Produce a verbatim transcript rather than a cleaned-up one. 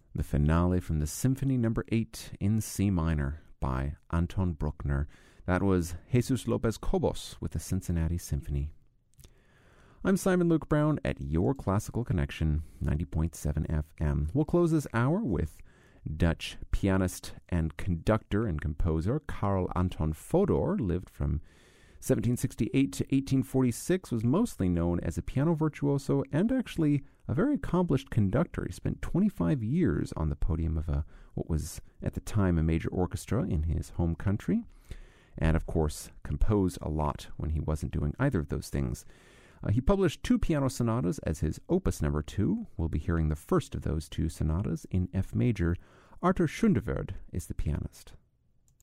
the finale from the Symphony Number eight in C minor by Anton Bruckner. That was Jesus Lopez Cobos with the Cincinnati Symphony. I'm Simon Luke Brown at Your Classical Connection, ninety point seven F M. We'll close this hour with Dutch pianist and conductor and composer Carl Anton Fodor. Lived from seventeen sixty-eight to eighteen forty-six, was mostly known as a piano virtuoso and actually a very accomplished conductor. He spent twenty-five years on the podium of a what was at the time a major orchestra in his home country, and of course composed a lot when he wasn't doing either of those things. Uh, he published two piano sonatas as his opus number two. We'll be hearing the first of those two sonatas in F major. Arthur Schoenderwerd is the pianist.